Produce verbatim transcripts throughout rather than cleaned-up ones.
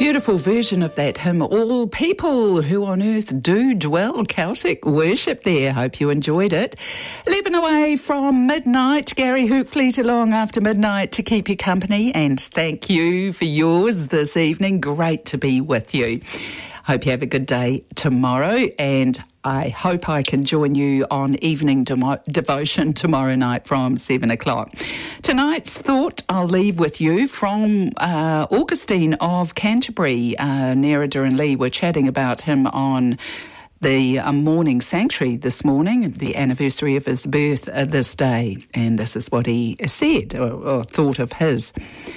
Beautiful version of that hymn, All People Who on Earth Do Dwell, Celtic worship there. Hope you enjoyed it. eleven away from midnight, Gary Hoopfleet along after midnight to keep you company, and thank you for yours this evening. Great to be with you. Hope you have a good day tomorrow, and I hope I can join you on evening demo- devotion tomorrow night from seven o'clock. Tonight's thought I'll leave with you from uh, Augustine of Canterbury. Uh, Nerida and Lee were chatting about him on the uh, morning sanctuary this morning, the anniversary of his birth uh, this day. And this is what he said, or, or thought of his.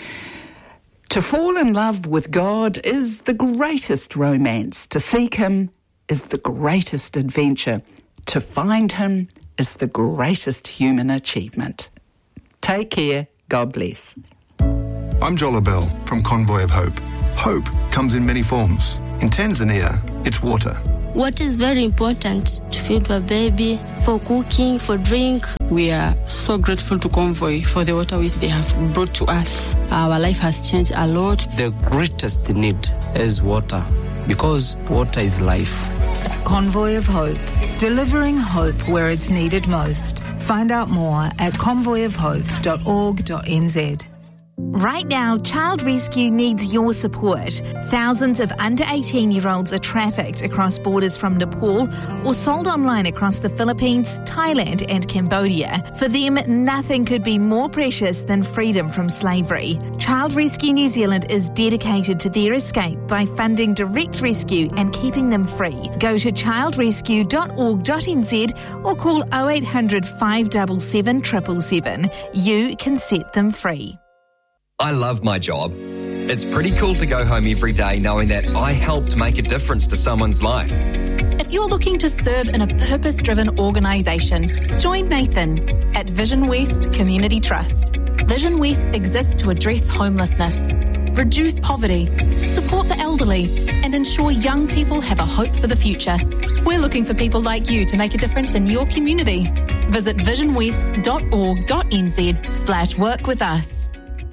To fall in love with God is the greatest romance. To seek him is the greatest adventure. To find him is the greatest human achievement. Take care. God bless. I'm Jola Bell from Convoy of Hope. Hope comes in many forms. In Tanzania, it's water. Water is very important to feed a baby, for cooking, for drink. We are so grateful to Convoy for the water which they have brought to us. Our life has changed a lot. The greatest need is water, because water is life. Convoy of Hope, delivering hope where it's needed most. Find out more at convoy of hope dot org dot n z. Right now, Child Rescue needs your support. Thousands of under eighteen-year-olds are trafficked across borders from Nepal or sold online across the Philippines, Thailand and Cambodia. For them, nothing could be more precious than freedom from slavery. Child Rescue New Zealand is dedicated to their escape by funding direct rescue and keeping them free. Go to child rescue dot org dot n z or call oh eight hundred, five seven seven, seven seven seven. You can set them free. I love my job. It's pretty cool to go home every day knowing that I helped make a difference to someone's life. If you're looking to serve in a purpose-driven organisation, join Nathan at Vision West Community Trust. Vision West exists to address homelessness, reduce poverty, support the elderly, and ensure young people have a hope for the future. We're looking for people like you to make a difference in your community. Visit vision west dot org dot n z slash work with us.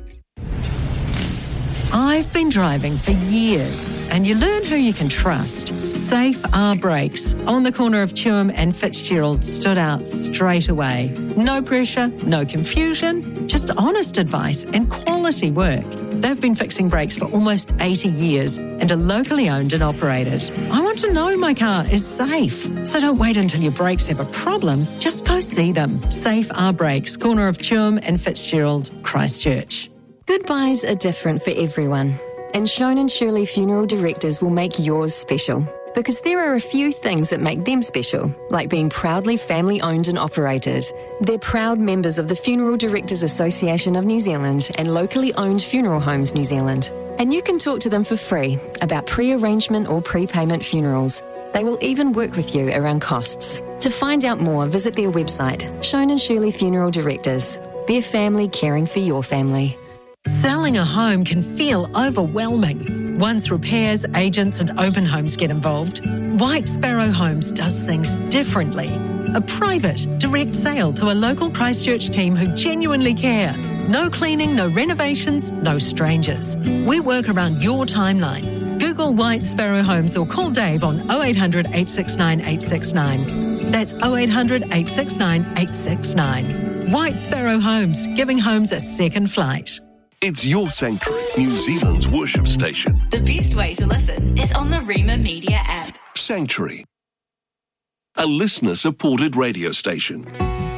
I've been driving for years, and you learn who you can trust. Safe R Brakes on the corner of Tuam and Fitzgerald stood out straight away. No pressure, no confusion, just honest advice and quality work. They've been fixing brakes for almost eighty years and are locally owned and operated. I want to know my car is safe, so don't wait until your brakes have a problem. Just go see them. Safe R Brakes, corner of Tuam and Fitzgerald, Christchurch. Goodbyes are different for everyone, and Shone and Shirley Funeral Directors will make yours special, because there are a few things that make them special, like being proudly family-owned and operated. They're proud members of the Funeral Directors Association of New Zealand and locally owned Funeral Homes New Zealand. And you can talk to them for free about pre-arrangement or prepayment funerals. They will even work with you around costs. To find out more, visit their website, Shone and Shirley Funeral Directors. Their family caring for your family. Selling a home can feel overwhelming. Once repairs, agents and open homes get involved, White Sparrow Homes does things differently. A private, direct sale to a local Christchurch team who genuinely care. No cleaning, no renovations, no strangers. We work around your timeline. Google White Sparrow Homes or call Dave on oh eight hundred, eight six nine, eight six nine. That's oh eight hundred, eight six nine, eight six nine. White Sparrow Homes, giving homes a second flight. It's your Sanctuary, New Zealand's worship station. The best way to listen is on the Rema Media app. Sanctuary, a listener-supported radio station.